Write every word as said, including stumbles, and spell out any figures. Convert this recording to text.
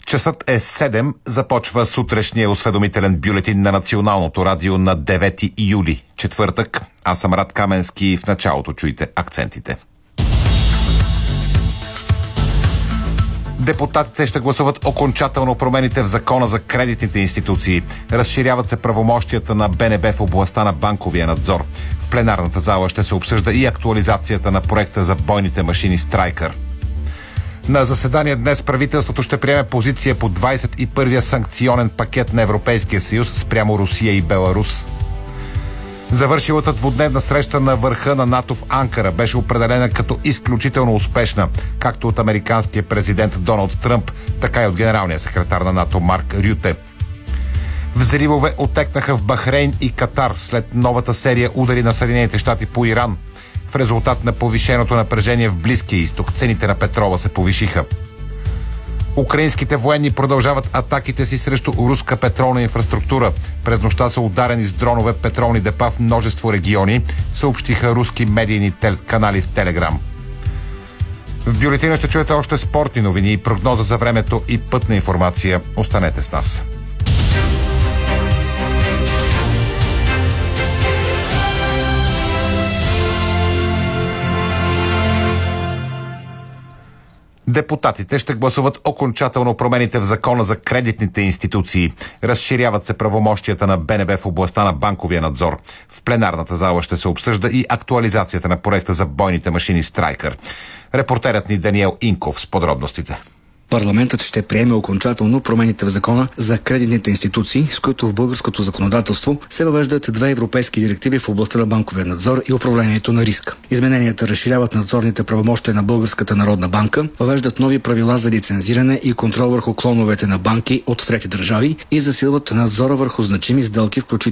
Часът е седем, започва сутрешния осведомителен бюлетин на Националното радио на девети юли, четвъртък. Аз съм Рад Каменски и в началото чуйте акцентите. Депутатите ще гласуват окончателно промените в Закона за кредитните институции. Разширяват се правомощията на Б Н Б в областта на банковия надзор. В пленарната зала ще се обсъжда и актуализацията на проекта за бойните машини Страйкър. На заседание днес правителството ще приеме позиция по двадесет и първия санкционен пакет на Европейския съюз спрямо Русия и Беларус. Завършилата двудневна среща на върха на НАТО в Анкара беше определена като изключително успешна, както от американския президент Доналд Тръмп, така и от генералния секретар на НАТО Марк Рюте. Взривове отекнаха в Бахрейн и Катар след новата серия удари на Съединените щати по Иран. В резултат на повишеното напрежение в Близкия изток, цените на петрола се повишиха. Украинските военни продължават атаките си срещу руска петролна инфраструктура. През нощта са ударени с дронове петролни депа в множество региони, съобщиха руски медийни тел... канали в Телеграм. В бюлетина ще чуете още спортни новини и прогноза за времето и пътна информация. Останете с нас. Депутатите ще гласуват окончателно промените в Закона за кредитните институции. Разширяват се правомощията на Б Н Б в областта на банковия надзор. В пленарната зала ще се обсъжда и актуализацията на проекта за бойните машини Страйкър. Репортерът ни Даниел Инков с подробностите. Парламентът ще приеме окончателно промените в Закона за кредитните институции, с които в българското законодателство се въвеждат две европейски директиви в областта на банковия надзор и управлението на риска. Измененията разширяват надзорните правомощия на Българската народна банка, въвеждат нови правила за лицензиране и контрол върху клоновете на банки от трети държави и засилват надзора върху значими сделки, включително